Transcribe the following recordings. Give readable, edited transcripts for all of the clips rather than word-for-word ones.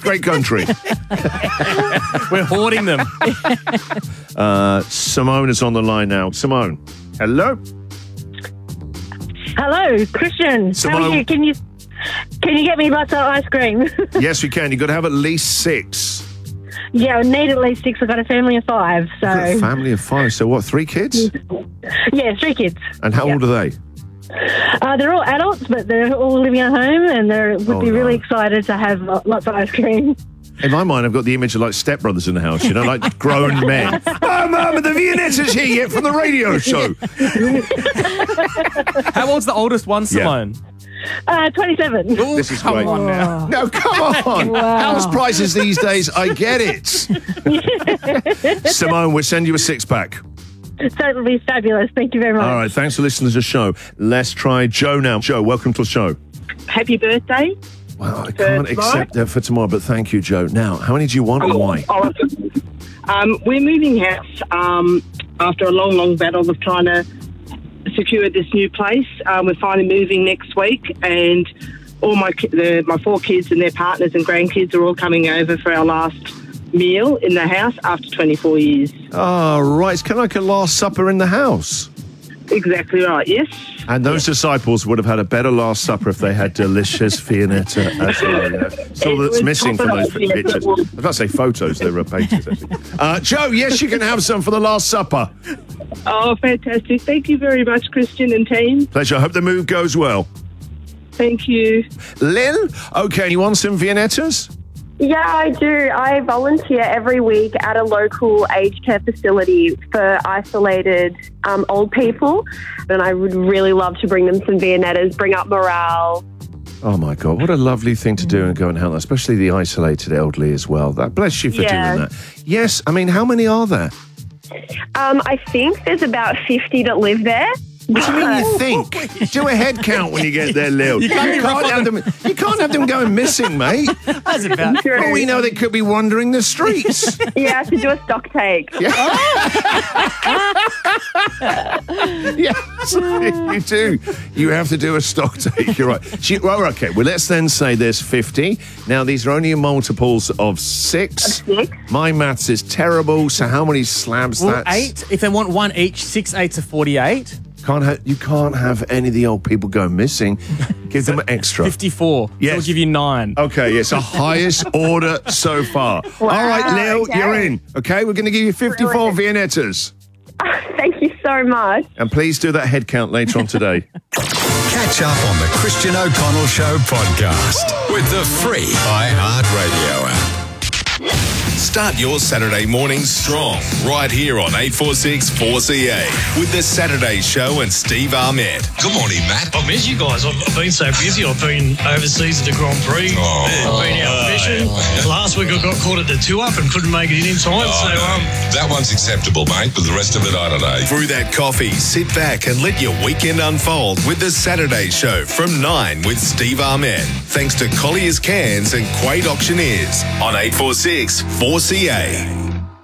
great country. We're hoarding them. Simone is on the line now. Simone, hello. Hello, Christian. Simone. How are you? Can you get me lots of ice cream? Yes, we can. You've got to have at least 6. Yeah, I need at least 6. I've got a family of 5. So A family of 5. So what, 3 kids? yeah, 3 kids. And how old are they? They're all adults, but they're all living at home, and they would be really excited to have lots of ice cream. In my mind, I've got the image of like stepbrothers in the house, like grown men. Oh, Mum, the Viennettas here yet from the radio show. How old's the oldest one, Simone? 27. Ooh, This is come great. on now. No, come on. House prices these days, I get it. Simone, we'll send you a 6-pack. So it'll be fabulous. Thank you very much. All right, thanks for listening to the show. Let's try Joe now. Joe, welcome to the show. Happy birthday. Well, I can't accept that for tomorrow, but thank you, Joe. Now, how many do you want and why? We're moving house after a long, long battle of trying to secure this new place. We're finally moving next week, and all my 4 kids and their partners and grandkids are all coming over for our last meal in the house after 24 years. Oh, right. It's kind of like a Last Supper in the house. Exactly right, yes. And those disciples would have had a better Last Supper if they had delicious Viennetta as so that's missing from those pictures. I was about to say photos, they were pages, actually. Joe, yes, you can have some for the Last Supper. Oh, fantastic. Thank you very much, Christian and team. Pleasure. I hope the move goes well. Thank you. Lynn, okay, you want some Viennettas? Yeah, I do. I volunteer every week at a local aged care facility for isolated old people, and I would really love to bring them some Viennettas, bring up morale. Oh, my God, what a lovely thing to do and go and help, especially the isolated elderly as well. That bless you for doing that. Yes, I mean, how many are there? I think there's about 50 that live there. What do you mean you think? Do a head count when you get there, Lil. You can't have them going missing, mate. That's about True. Well, we know they could be wandering the streets. Yeah, I have to do a stock take. Yes, you do. You have to do a stock take. You're right. Well, okay. Well, let's then say there's 50. Now, these are only multiples of 6. My maths is terrible. So how many slabs? Well, That's 8. If they want 1 each, 6 8s are 48. You can't have any of the old people go missing. Give them an extra. 54. Yes. So we'll give you 9. Okay, it's the highest order so far. Wow, all right, Lil, okay. you're in. Okay, we're going to give you 54 Viennettas. Thank you so much. And please do that head count later on today. Catch up on the Christian O'Connell Show podcast with the free iHeartRadio app. Start your Saturday morning strong right here on 846 4CA with the Saturday Show and Steve Ahmed. Good morning, Matt. I've missed you guys. I've been so busy. I've been overseas at the Grand Prix. Been out fishing. Last week I got caught at the 2-up and couldn't make it in time. That one's acceptable, mate, but the rest of it, I don't know. Brew that coffee, sit back and let your weekend unfold with the Saturday Show from 9 with Steve Ahmed. Thanks to Collier's Cans and Quaid Auctioneers on 846 4CA.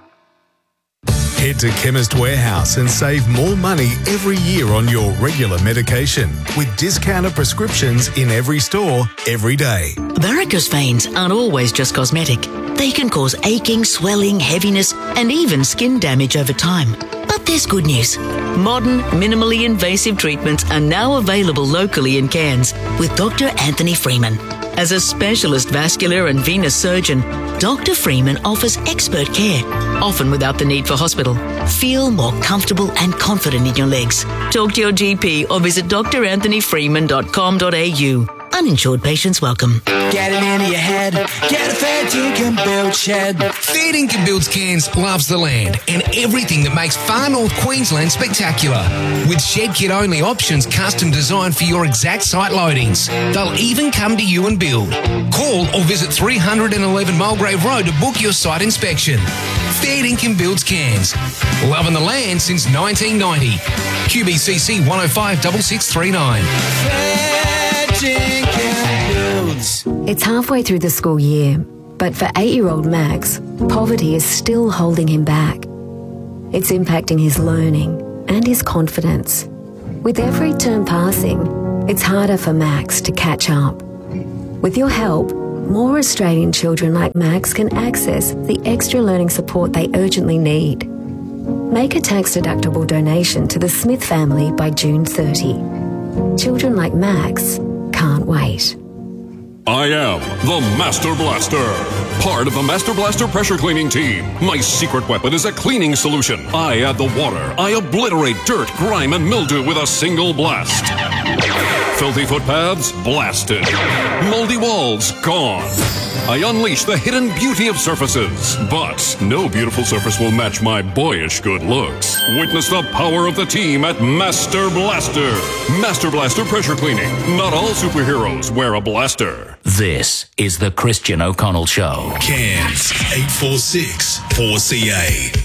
Head to Chemist Warehouse and save more money every year on your regular medication with discounted prescriptions in every store, every day. Varicose veins aren't always just cosmetic. They can cause aching, swelling, heaviness, and even skin damage over time. But there's good news. Modern, minimally invasive treatments are now available locally in Cairns with Dr. Anthony Freeman. As a specialist vascular and venous surgeon, Dr. Freeman offers expert care, often without the need for hospital. Feel more comfortable and confident in your legs. Talk to your GP or visit dranthonyfreeman.com.au. Uninsured patients welcome. Get it into your head. Get a Fair Dinkum Build shed. Fair Dinkum Builds Cairns loves the land and everything that makes far north Queensland spectacular. With shed kit only options custom designed for your exact site loadings. They'll even come to you and build. Call or visit 311 Mulgrave Road to book your site inspection. Fair Dinkum Builds Cairns. Loving the land since 1990. QBCC 105 6639. It's halfway through the school year, but for 8-year-old Max, poverty is still holding him back. It's impacting his learning and his confidence. With every term passing, it's harder for Max to catch up. With your help, more Australian children like Max can access the extra learning support they urgently need. Make a tax-deductible donation to the Smith family by June 30. Children like Max can't wait. I am the Master Blaster, part of the Master Blaster pressure cleaning team. My secret weapon is a cleaning solution. I add the water. I obliterate dirt, grime, and mildew with a single blast. Filthy footpaths, blasted. Moldy walls, gone. I unleash the hidden beauty of surfaces. But no beautiful surface will match my boyish good looks. Witness the power of the team at Master Blaster. Master Blaster pressure cleaning. Not all superheroes wear a blaster. This is the Christian O'Connell Show. Cairns 846 4CA.